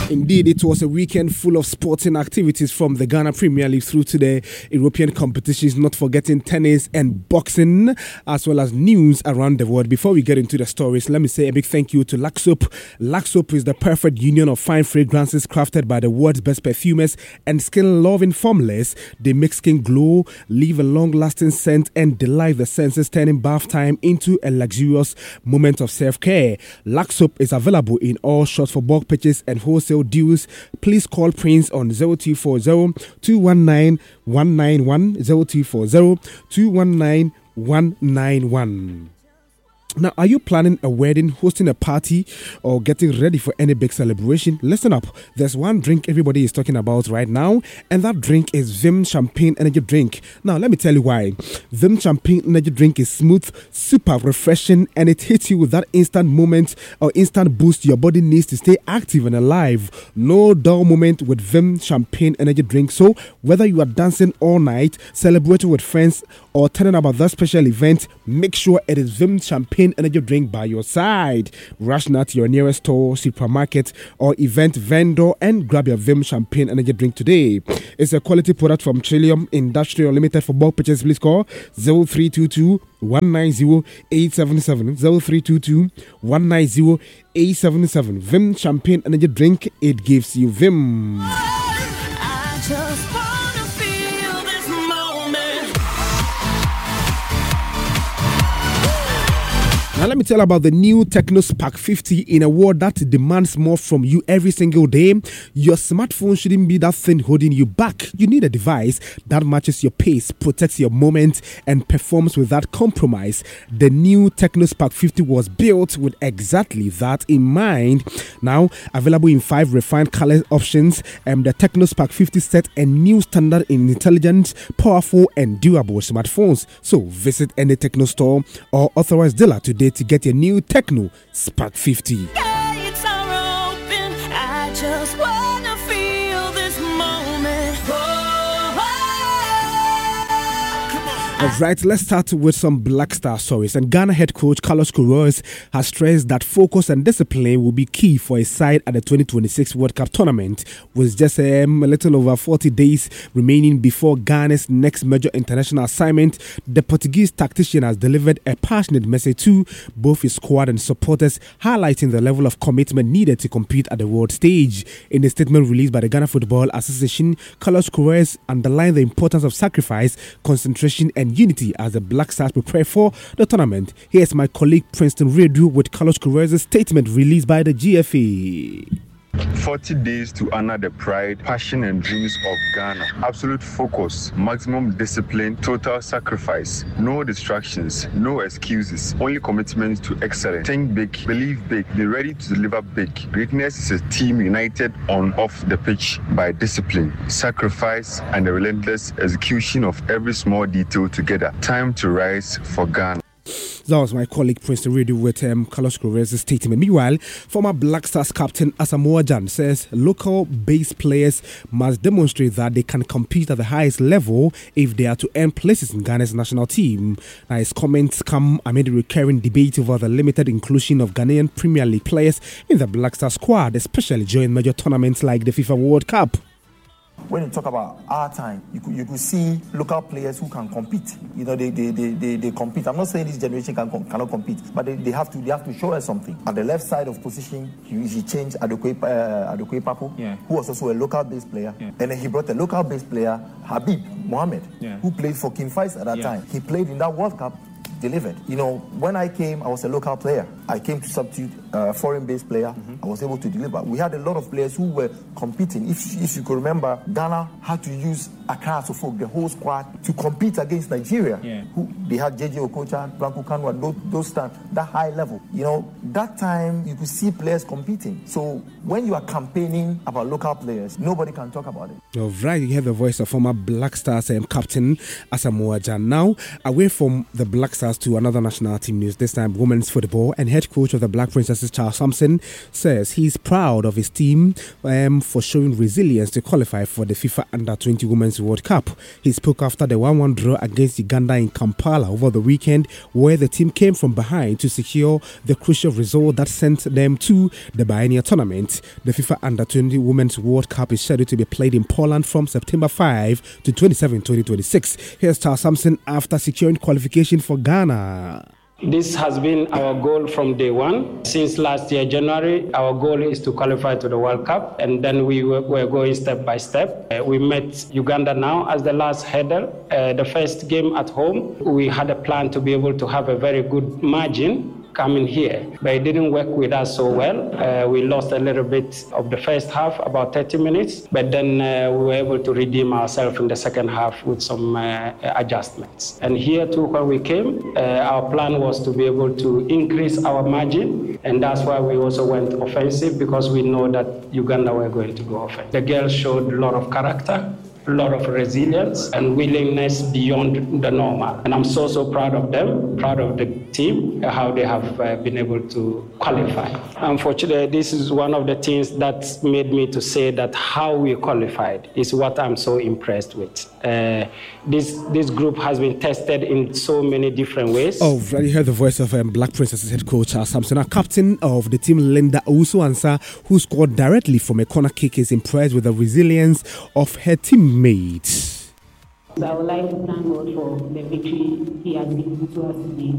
Indeed, it was a weekend full of sporting activities from the Ghana Premier League through to the European competitions, not forgetting tennis and boxing, as well as news around the world. Before we get into the stories, let me say a big thank you to Lux Soap. Lux Soap is the perfect union of fine fragrances crafted by the world's best perfumers and skin-loving formulas. They make skin glow, leave a long-lasting scent, and delight the senses, turning bath time into a luxurious moment of self-care. Lux Soap is available in all shops for bulk purchase and wholesale deals. Please call Prince on 0240 219 191 0240 219 191. Now, are you planning a wedding, hosting a party, or getting ready for any big celebration? Listen up. There's one drink everybody is talking about right now, and that drink is Vim Champagne Energy Drink. Now, let me tell you why. Vim Champagne Energy Drink is smooth, super refreshing, and it hits you with that instant moment or instant boost your body needs to stay active and alive. No dull moment with Vim Champagne Energy Drink. So, whether you are dancing all night, celebrating with friends, or turning up at that special event, make sure it is Vim Champagne Energy Drink by your side. Rush now to your nearest store, supermarket, or event vendor and grab your Vim Champagne Energy Drink today. It's a quality product from Trillium Industrial Limited. For bulk purchase, please call 0322 190 877 0322 190 877. Vim Champagne Energy Drink, it gives you Vim. I just wanna feel this moment. Now let me tell you about the new Tecno Spark 50 in a world that demands more from you every single day. Your smartphone shouldn't be that thing holding you back. You need a device that matches your pace, protects your moment, and performs without compromise. The new Tecno Spark 50 was built with exactly that in mind. Now available in 5 refined color options, the Tecno Spark 50 set a new standard in intelligent, powerful, and durable smartphones. So visit any Tecno store or authorized dealer today to get your new Tecno Spark 50. Gates are open. I just wanna feel this moment. Alright, let's start with some Black Star stories. And Ghana head coach Carlos Queiroz has stressed that focus and discipline will be key for his side at the 2026 World Cup tournament. With just a little over 40 days remaining before Ghana's next major international assignment, the Portuguese tactician has delivered a passionate message to both his squad and supporters, highlighting the level of commitment needed to compete at the world stage. In a statement released by the Ghana Football Association, Carlos Queiroz underlined the importance of sacrifice, concentration, and unity as the Black Stars prepare for the tournament. Here's my colleague Princeton Redu with Carlos Queiroz's statement released by the GFA. 40 days to honor the pride, passion, and dreams of Ghana. Absolute focus, maximum discipline, total sacrifice. No distractions, no excuses, only commitment to excellence. Think big, believe big, be ready to deliver big. Greatness is a team united on off the pitch by discipline, sacrifice, and the relentless execution of every small detail together. Time to rise for Ghana. That was my colleague Prince Radio with Carlos Queiroz's statement. Meanwhile, former Black Stars captain Asamoah Gyan says local base players must demonstrate that they can compete at the highest level if they are to earn places in Ghana's national team. Now, his comments come amid a recurring debate over the limited inclusion of Ghanaian Premier League players in the Black Stars squad, especially during major tournaments like the FIFA World Cup. When you talk about our time, you could see local players who can compete. You know, they compete. I'm not saying this generation cannot compete, but they have to show us something. At the left side of position, he changed Adokwe Papo, who was also a local base player. And then he brought a local base player, Habib Mohamed, who played for King Faiz at that time. He played in that World Cup. Delivered. You know, when I came, I was a local player. I came to substitute a foreign-based player. I was able to deliver. We had a lot of players who were competing. If you could remember, Ghana had to use Accra Suffolk, the whole squad, to compete against Nigeria. They had JJ Okocha, Branko Kanwa, those times, that high level. You know, that time you could see players competing. So when you are campaigning about local players, nobody can talk about it. All right, you hear the voice of former Black Stars captain Asamoah Gyan. Now, away from the Black Stars to another national team news, this time women's football, and head coach of the Black Princesses, Charles Sampson, says he's proud of his team for showing resilience to qualify for the FIFA Under-20 Women's World Cup. He spoke after the 1-1 draw against Uganda in Kampala over the weekend, where the team came from behind to secure the crucial result that sent them to the biennial tournament. The FIFA Under-20 Women's World Cup is scheduled to be played in Poland from September 5 to 27, 2026. Here's Charles Sampson after securing qualification for Ghana. This has been our goal from day one. Since last year, January, our goal is to qualify to the World Cup, and then we were going step by step. We met Uganda now as the last hurdle. The first game at home, we had a plan to be able to have a very good margin coming here, but it didn't work with us so well. We lost a little bit of the first half, about 30 minutes, but then we were able to redeem ourselves in the second half with some adjustments. And here too, when we came, our plan was to be able to increase our margin, and that's why we also went offensive, because we know that Uganda were going to go offensive. The girls showed a lot of character, a lot of resilience and willingness beyond the normal. And I'm so proud of them, proud of the team, how they have been able to qualify. Unfortunately, this is one of the things that made me to say that how we qualified is what I'm so impressed with. This group has been tested in so many different ways. Oh, you heard the voice of Black Princesses head coach Charles Sampson. Our captain of the team, Linda Owusu-Ansah, who scored directly from a corner kick, is impressed with the resilience of her teammates. I would like to thank God for the victory He has given to us today.